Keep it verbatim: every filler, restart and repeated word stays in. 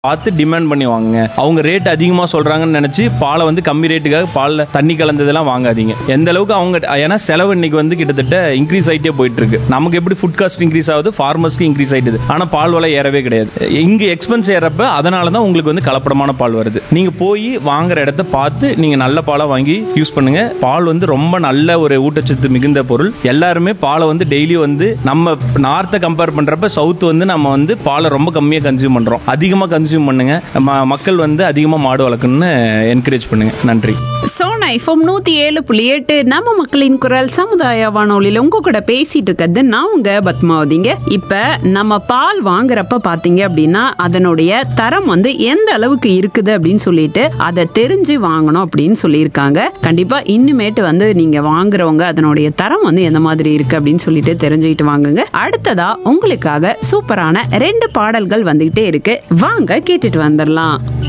பார்த்து டிமாண்ட் பண்ணி வாங்குங்க. அவங்க ரேட் அதிகமாக சொல்கிறாங்கன்னு நினச்சி பாலை வந்து கம்மி ரேட்டுக்காக பாலில் தண்ணி கலந்ததெல்லாம் வாங்காதீங்க. எந்த அளவுக்கு அவங்க, ஏன்னா செலவு இன்னைக்கு வந்து கிட்டத்தட்ட இன்க்ரீஸ் ஆகிட்டே போயிட்டு இருக்கு. நமக்கு எப்படி ஃபுட் காஸ்ட் இன்க்ரீஸ் ஆகுது, ஃபார்மர்ஸ்க்கு இன்க்ரீஸ் ஆகிடுது. ஆனால் பால் விலை ஏறவே கிடையாது. இங்கே எக்ஸ்பென்ஸ் ஏறப்ப அதனால தான் உங்களுக்கு வந்து கலப்படமான பால் வருது. நீங்கள் போய் வாங்குற இடத்த பார்த்து நீங்கள் நல்ல பாலாக வாங்கி யூஸ் பண்ணுங்க. பால் வந்து ரொம்ப நல்ல ஒரு ஊட்டச்சத்து மிகுந்த பொருள். எல்லாருமே பாலை வந்து டெய்லி வந்து நம்ம நார்த்தை கம்பேர் பண்ணுறப்ப சவுத் வந்து நம்ம வந்து பாலை ரொம்ப கம்மியாக கன்சியூம் பண்ணுறோம். அதிகமாக கன்சியூம் பண்ணுங்க. மக்கள் வந்து அதிகமா மாடு வளர்க்கணும்னு என்கரேஜ் பண்ணுங்க. நன்றி. சோனா எஃப்எம் நூத்தி ஏழு புள்ளி எட்டு நம்ம மக்களின் குரல் சமுதாய வானொலியில உங்க கூட பேசிட்டு இருக்கிறது நான் உங்க பத்மாவதிங்க. இப்ப நம்ம பால் வாங்குறப்ப பாத்தீங்க அப்படின்னா அதனுடைய தரம் வந்து எந்த அளவுக்கு இருக்குது அப்படின்னு சொல்லிட்டு அதை தெரிஞ்சு வாங்கணும் அப்படின்னு சொல்லியிருக்காங்க. கண்டிப்பா இன்னுமேட்டு வந்து நீங்க வாங்குறவங்க அதனுடைய தரம் வந்து எந்த மாதிரி இருக்கு அப்படின்னு சொல்லிட்டு தெரிஞ்சுக்கிட்டு வாங்குங்க. அடுத்ததா உங்களுக்காக சூப்பரான ரெண்டு பாடல்கள் வந்துகிட்டே இருக்கு. வாங்க கேட்டுட்டு வந்துடலாம்.